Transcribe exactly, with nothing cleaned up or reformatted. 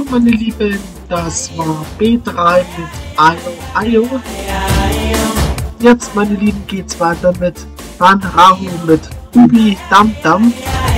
meine Lieben, das war B drei mit Ayo Ayo. Jetzt, meine Lieben, geht's weiter mit Banrahu mit Ubi Dam Dam.